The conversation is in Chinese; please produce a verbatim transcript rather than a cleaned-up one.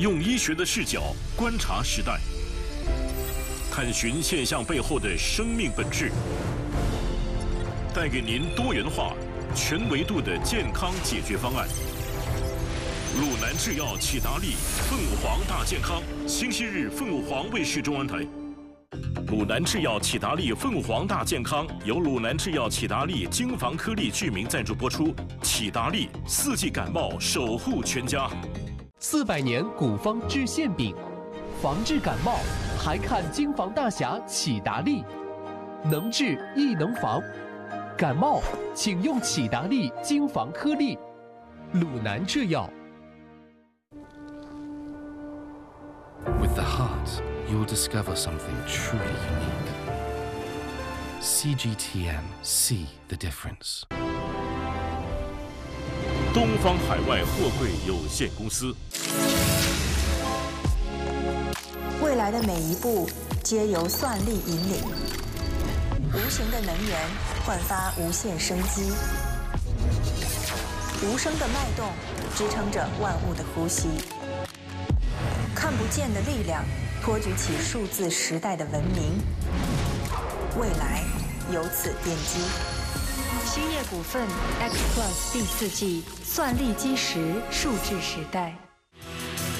用医学的视角观察时代，探寻现象背后的生命本质，带给您多元化、全维度的健康解决方案。鲁南制药启达利凤凰大健康，星期日凤凰卫视中文台。鲁南制药启达利凤凰大健康由鲁南制药启达利精防颗粒剧名赞助播出。启达利四季感冒守护全家。 四百年古方治馅饼，防治感冒还看金防大侠启达利，能治亦能防。感冒请用启达利金防颗粒。鲁南制药。 With the heart, you'll discover something truly unique. C G T M, see the difference. 东方海外货柜有限公司。 未来的每一步皆由算力引领，无形的能源焕发无限生机，无声的脉动支撑着万物的呼吸。看不见的力量托举起数字时代的文明，未来由此奠基。兴业股份 X Plus 第四季算力基石数字时代。